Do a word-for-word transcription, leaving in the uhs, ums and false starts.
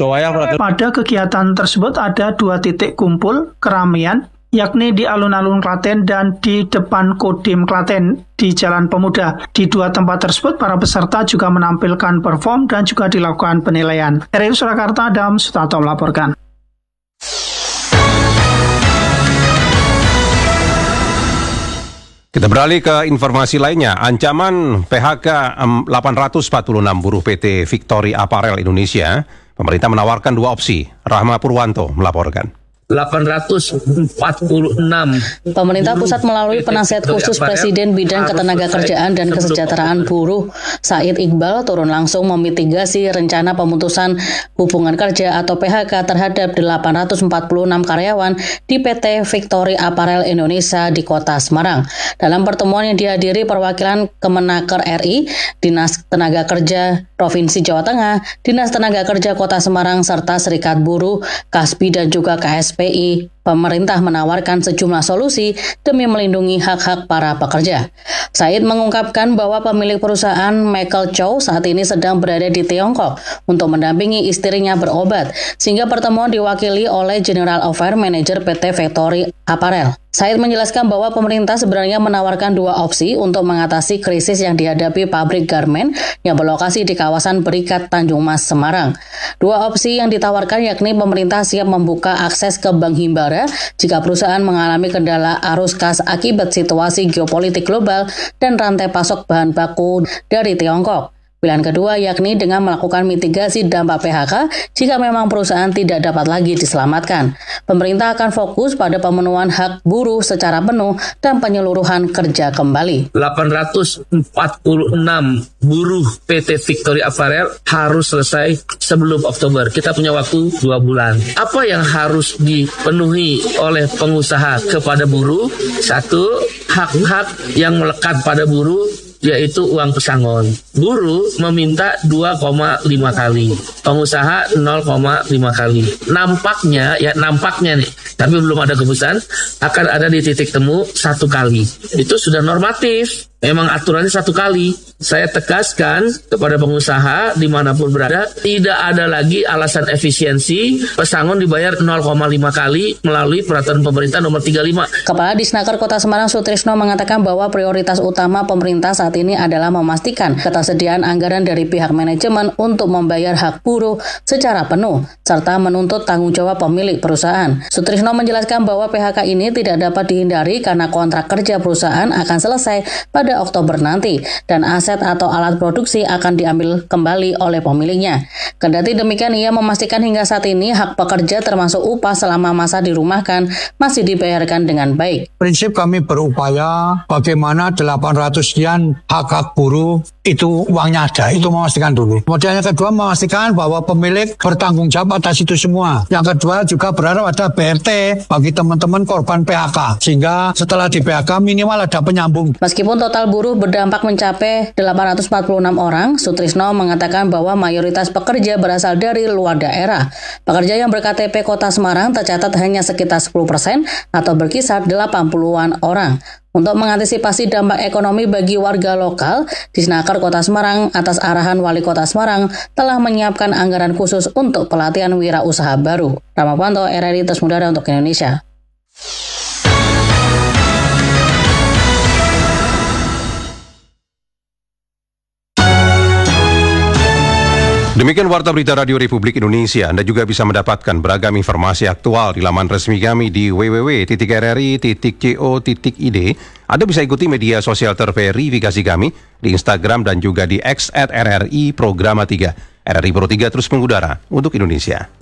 Pada kegiatan tersebut ada dua titik kumpul keramaian, yakni di alun-alun Klaten dan di depan Kodim Klaten di Jalan Pemuda. Di dua tempat tersebut, para peserta juga menampilkan perform dan juga dilakukan penilaian. R R I Surakarta, Adam Sutanto melaporkan. Kita beralih ke informasi lainnya. Ancaman P H K delapan ratus empat puluh enam buruh P T Victory Apparel Indonesia. Pemerintah menawarkan dua opsi. Rahma Purwanto melaporkan. delapan ratus empat puluh enam. Pemerintah pusat melalui penasihat khusus Presiden Bidang Ketenagakerjaan dan Kesejahteraan Buruh, Said Iqbal, turun langsung memitigasi rencana pemutusan hubungan kerja atau P H K terhadap delapan ratus empat puluh enam karyawan di P T Victory Apparel Indonesia di Kota Semarang. Dalam pertemuan yang dihadiri perwakilan Kemenaker R I, Dinas Tenaga Kerja Provinsi Jawa Tengah, Dinas Tenaga Kerja Kota Semarang, serta Serikat Buruh, Kasbi, dan juga K S P I, pemerintah menawarkan sejumlah solusi demi melindungi hak-hak para pekerja. Said mengungkapkan bahwa pemilik perusahaan Michael Chow saat ini sedang berada di Tiongkok untuk mendampingi istrinya berobat, sehingga pertemuan diwakili oleh General Affairs Manager P T Victory Apparel. Said menjelaskan bahwa pemerintah sebenarnya menawarkan dua opsi untuk mengatasi krisis yang dihadapi pabrik garmen yang berlokasi di kawasan Berikat Tanjung Mas, Semarang. Dua opsi yang ditawarkan yakni pemerintah siap membuka akses ke Bank Himbara jika perusahaan mengalami kendala arus kas akibat situasi geopolitik global dan rantai pasok bahan baku dari Tiongkok. Pilihan kedua yakni dengan melakukan mitigasi dampak P H K jika memang perusahaan tidak dapat lagi diselamatkan. Pemerintah akan fokus pada pemenuhan hak buruh secara penuh dan penyeluruhan kerja kembali. delapan ratus empat puluh enam buruh P T Victory Apparel harus selesai sebelum Oktober. Kita punya waktu dua bulan. Apa yang harus dipenuhi oleh pengusaha kepada buruh? Satu, hak-hak yang melekat pada buruh, yaitu uang pesangon. Buruh meminta dua koma lima kali, pengusaha nol koma lima kali. Nampaknya, ya nampaknya nih, tapi belum ada keputusan, akan ada di titik temu satu kali. Itu sudah normatif. Memang aturannya satu kali. Saya tegaskan kepada pengusaha dimanapun berada, tidak ada lagi alasan efisiensi pesangon dibayar nol koma lima kali melalui peraturan pemerintah nomor tiga puluh lima. Kepala Disnaker Kota Semarang Sutrisno mengatakan bahwa prioritas utama pemerintah saat ini adalah memastikan ketersediaan anggaran dari pihak manajemen untuk membayar hak buruh secara penuh, serta menuntut tanggung jawab pemilik perusahaan. Sutrisno menjelaskan bahwa P H K ini tidak dapat dihindari karena kontrak kerja perusahaan akan selesai pada Oktober nanti, dan aset atau alat produksi akan diambil kembali oleh pemiliknya. Kendati demikian, ia memastikan hingga saat ini hak pekerja termasuk upah selama masa dirumahkan masih dibayarkan dengan baik. Prinsip kami berupaya bagaimana delapan ratus sekian hak-hak buruh itu uangnya ada, itu memastikan dulu. Kemudian yang kedua, memastikan bahwa pemilik bertanggung jawab atas itu semua. Yang kedua juga berharap ada B R T bagi teman-teman korban P H K, sehingga setelah di P H K minimal ada penyambung. Meskipun total buruh berdampak mencapai delapan ratus empat puluh enam orang, Sutrisno mengatakan bahwa mayoritas pekerja berasal dari luar daerah. Pekerja yang ber-K T P Kota Semarang tercatat hanya sekitar sepuluh persen atau berkisar delapan puluhan orang. Untuk mengantisipasi dampak ekonomi bagi warga lokal, Disnaker Kota Semarang atas arahan Wali Kota Semarang telah menyiapkan anggaran khusus untuk pelatihan wirausaha baru. Rahma Purwanto, R R I Terus Mudara untuk Indonesia. Demikian Warta Berita Radio Republik Indonesia. Anda juga bisa mendapatkan beragam informasi aktual di laman resmi kami di w w w titik r r i titik co titik i d. Anda bisa ikuti media sosial terverifikasi kami di Instagram dan juga di X at R R I Programa tiga. R R I Pro tiga terus mengudara untuk Indonesia.